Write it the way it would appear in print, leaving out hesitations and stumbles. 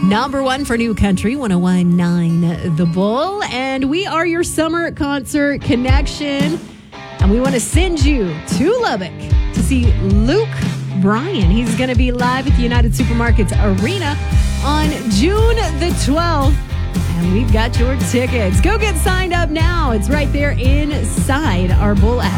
Number one for New Country, 101.9 The Bull. And we are your summer concert connection. And we want to send you to Lubbock to see Luke Bryan. He's going to be live at the United Supermarkets Arena on June the 12th. And we've got your tickets. Go get signed up now. It's right there inside our Bull app.